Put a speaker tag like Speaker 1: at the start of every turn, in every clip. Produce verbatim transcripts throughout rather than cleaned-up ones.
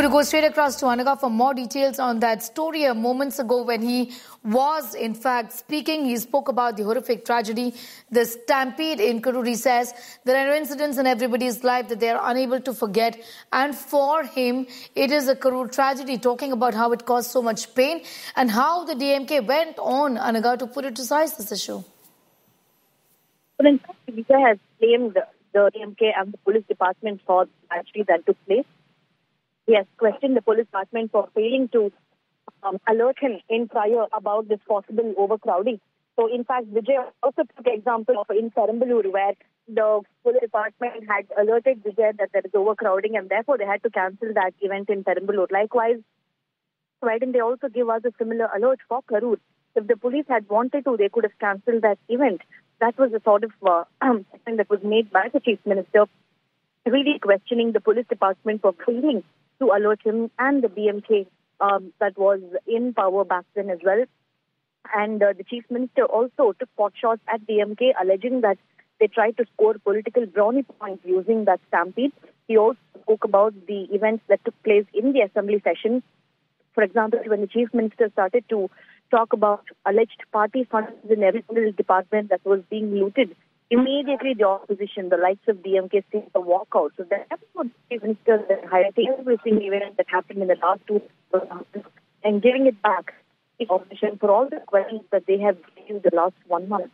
Speaker 1: We'll go straight across to Anaga for more details on that story. A moments ago when he was in fact speaking, he spoke about the horrific tragedy, the stampede in Karur. He says there are incidents in everybody's life that they are unable to forget, and for him it is a Karur tragedy, talking about how it caused so much pain and how the D M K went on, Anaga, to politicize this issue.
Speaker 2: But in fact, Vijay has blamed the D M K and the police department for the tragedy that took place. He has questioned the police department for failing to um, alert him in prior about this possible overcrowding. So, in fact, Vijay also took an example of in Perambalur, where the police department had alerted Vijay that there is overcrowding and therefore they had to cancel that event in Perambalur. Likewise, why didn't they also give us a similar alert for Karur? If the police had wanted to, they could have cancelled that event. That was the sort of uh, thing that was made by the Chief Minister, really questioning the police department for failing to alert him and the D M K um, that was in power back then as well. And uh, the Chief Minister also took pot shots at D M K, alleging that they tried to score political brownie points using that stampede. He also spoke about the events that took place in the assembly session. For example, when the Chief Minister started to talk about alleged party funds in every single department that was being looted, immediately the opposition, the likes of D M K, staged a walkout. So that happened to Chief Minister highlighting every single event that happened in the last two months and giving it back to the opposition for all the questions that they have raised the last one month.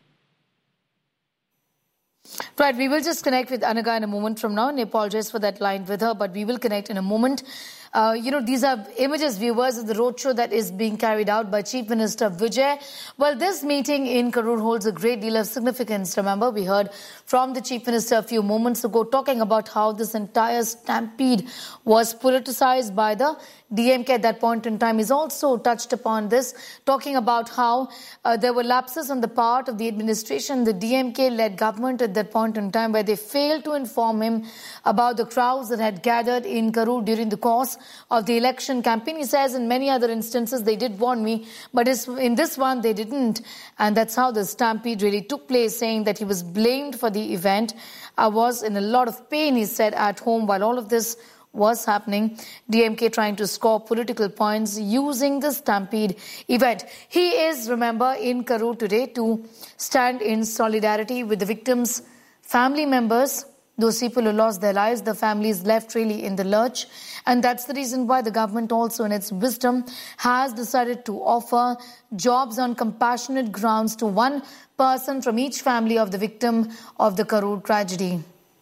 Speaker 1: Right, we will just connect with Anaga in a moment from now, and I apologize for that line with her, but we will connect in a moment. Uh, you know, these are images, viewers, of the roadshow that is being carried out by Chief Minister Vijay. Well, this meeting in Karur holds a great deal of significance. Remember, we heard from the Chief Minister a few moments ago talking about how this entire stampede was politicized by the D M K at that point in time. He's also touched upon this, talking about how uh, there were lapses on the part of the administration, the D M K-led government at that point in time, where they failed to inform him about the crowds that had gathered in Karur during the course of the election campaign. He says in many other instances they did warn me, but in this one they didn't. And that's how the stampede really took place, saying that he was blamed for the event. I was in a lot of pain, he said, at home while all of this was happening. D M K trying to score political points using the stampede event. He is, remember, in Karur today to stand in solidarity with the victims' family members, those people who lost their lives. The families left really in the lurch. And that's the reason why the government also in its wisdom has decided to offer jobs on compassionate grounds to one person from each family of the victim of the Karur tragedy.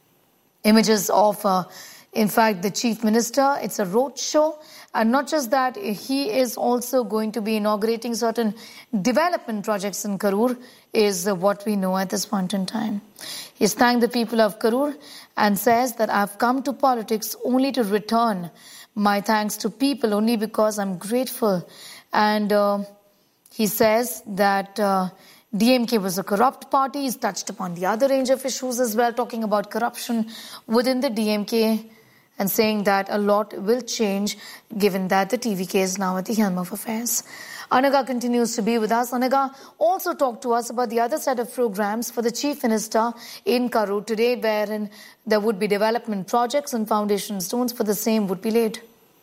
Speaker 1: Images of, uh, in fact, the Chief Minister. It's a road show. And not just that, he is also going to be inaugurating certain development projects in Karur, is what we know at this point in time. He's thanked the people of Karur and says that I've come to politics only to return my thanks to people, only because I'm grateful. And uh, he says that uh, D M K was a corrupt party. He's touched upon the other range of issues as well, talking about corruption within the D M K, and saying that a lot will change given that the T V K is now at the helm of affairs. Anaga continues to be with us. Anaga also talked to us about the other set of programs for the Chief Minister in Karur today, wherein there would be development projects and foundation stones for the same would be laid.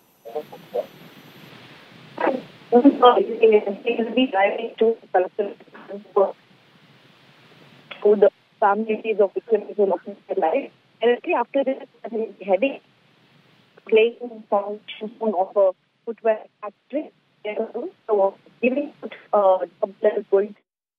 Speaker 2: To the families of victims who lost their life. And after this, heading playing foundation of a footwear factory. So giving uh, going.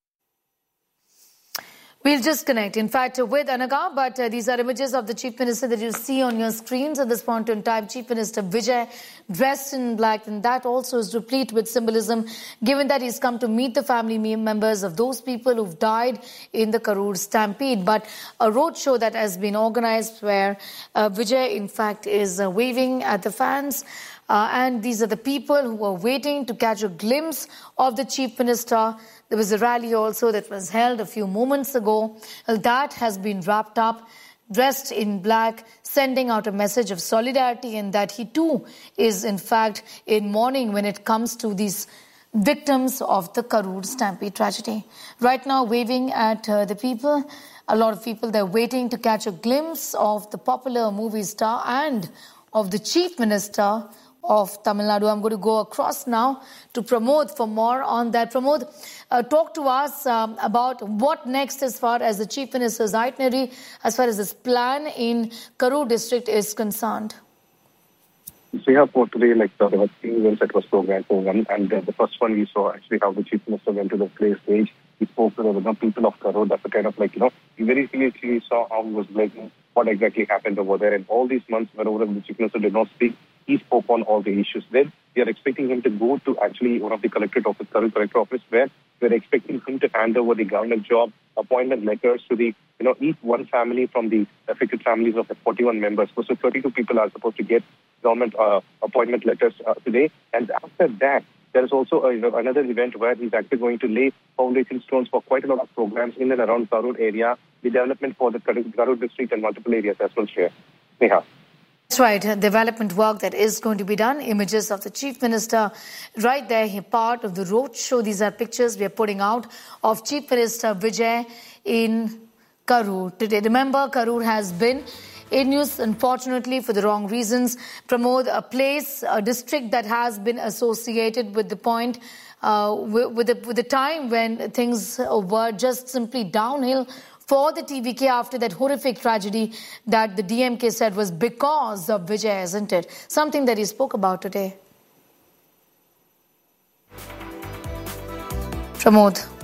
Speaker 1: We'll just connect, in fact, with Anaga, but uh, these are images of the Chief Minister that you see on your screens at this point in time. Chief Minister Vijay dressed in black, and that also is replete with symbolism, given that he's come to meet the family members of those people who've died in the Karur stampede. But a roadshow that has been organized where uh, Vijay, in fact, is uh, waving at the fans. Uh, and these are the people who were waiting to catch a glimpse of the Chief Minister. There was a rally also that was held a few moments ago. Well, that has been wrapped up, dressed in black, sending out a message of solidarity, and that he too is, in fact, in mourning when it comes to these victims of the Karur stampede tragedy. Right now, waving at uh, the people. A lot of people, they're waiting to catch a glimpse of the popular movie star and of the Chief Minister of Tamil Nadu. I'm going to go across now to Pramod for more on that. Pramod, uh, talk to us um, about what next as far as the Chief Minister's itinerary, as far as his plan in Karur district is concerned.
Speaker 3: So yeah, for today, like uh, there were three events that was programmed for one, and uh, the first one we saw actually how the Chief Minister went to the play stage. He spoke to the you know, people of Karur. That's the kind of like, you know, we very clearly saw how he was like, what exactly happened over there. And all these months, whenever the Chief Minister did not speak, he spoke on all the issues. Then we are expecting him to go to actually one of the collectorate office, Karur collector office, where we're expecting him to hand over the government job appointment letters to the, you know, each one family from the affected families of the forty-one members. So thirty-two people are supposed to get government uh, appointment letters uh, today. And after that, there is also a, you know, another event where he's actually going to lay foundation stones for quite a lot of programs in and around Karur area, the development for the Karur district and multiple areas as well, Shreya. Neha.
Speaker 1: That's right, development work that is going to be done. Images of the Chief Minister right there, he part of the road show. These are pictures we are putting out of Chief Minister Vijay in Karur today. Remember, Karur has been in news, unfortunately, for the wrong reasons. Pramod, a place, a district that has been associated with the point, uh, with, with, the, with the time when things were just simply downhill for the T V K after that horrific tragedy that the D M K said was because of Vijay, isn't it? Something that he spoke about today. Pramod.